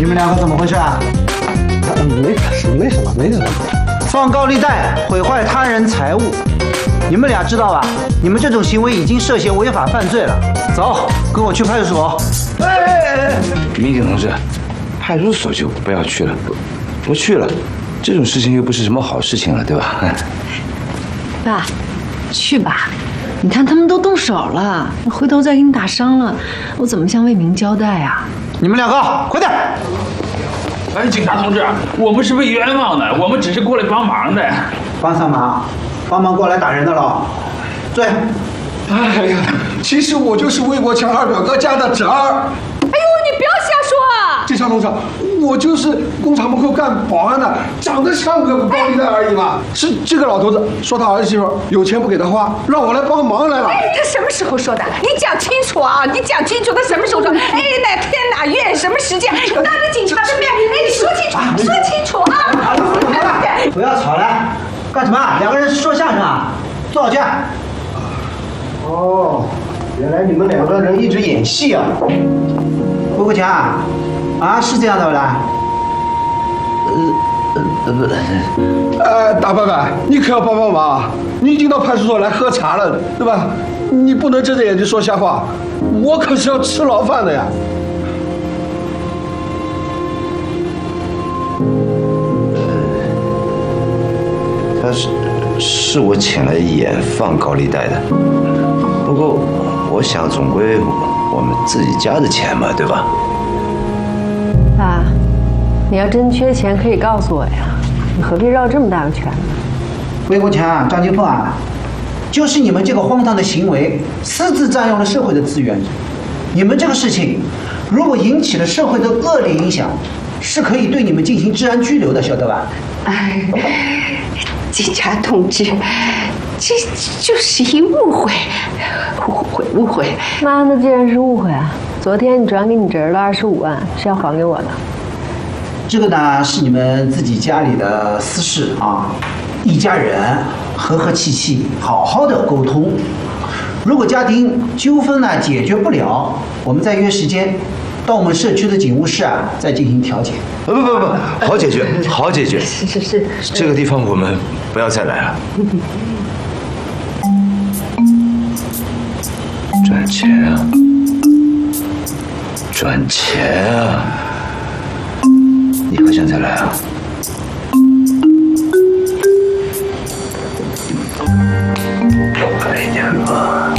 们两个怎么回事啊？ 没什么。 放高利贷，毁坏他人财物，你们俩知道吧？你们这种行为已经涉嫌违法犯罪了。走，跟我去派出所。 民警同志，派出所就不要去了，不去了，这种事情又不是什么好事情了，对吧？ 爸，去吧。你看他们都动手了，回头再给你打伤了，我怎么向魏明交代啊？ 你们两个快点！ 哎，警察同志，我们是被冤枉的，我们只是过来帮忙的。 帮上忙，帮忙过来打人的了。对。 哎呀，其实我就是魏国强二表哥家的侄儿。 哎呦，你不要瞎说啊！ 警察同志，我就是工厂门口干保安的，长得像个高利贷而已嘛。是这个老头子说他儿媳妇有钱不给他花，让我来帮忙来了。 哎，他什么时候说的？你讲清楚啊！你讲清楚，他什么时候说？哎，哪天哪月什么时间？当着警察的面，哎，你说清楚，说清楚啊！ 好了，不要吵了，干什么？两个人是说相声啊？多少钱？ 哦，原来你们两个人一直演戏啊！ 郭国强，啊，是这样的不啦？ 大伯伯，你可要帮帮忙！你已经到派出所来喝茶了，对吧？你不能睁着眼睛说瞎话，我可是要吃牢饭的呀！ 他是我请来演放高利贷的，不过我想总归我们自己家的钱嘛，对吧？ 爸，你要真缺钱可以告诉我呀，你何必绕这么大个圈呢？ 魏国强、张金凤啊，就是你们这个荒唐的行为，私自占用了社会的资源。你们这个事情，如果引起了社会的恶劣影响，是可以对你们进行治安拘留的，晓得吧？ 哎，警察同志，这就是一误会。 妈，那既然是误会啊，昨天你转给你侄儿的25万是要还给我的。 这个呢是你们自己家里的私事啊，一家人和和气气，好好的沟通。如果家庭纠纷呢解决不了，我们再约时间到我们社区的警务室啊，再进行调解。 不，好解决，好解决。 是， 这个地方我们不要再来了。赚钱啊，赚钱啊！你还想再来啊？